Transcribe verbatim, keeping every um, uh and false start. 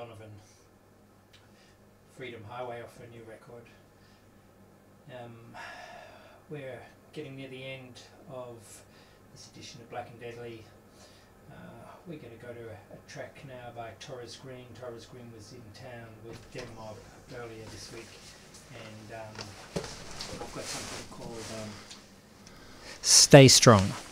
Donovan. Freedom Highway off a new record. Um, we're getting near the end of this edition of Black and Deadly. Uh, we're going to go to a, a track now by Torres Green. Torres Green was in town with Dem Mob earlier this week, and um, I've got something called um, Stay Strong.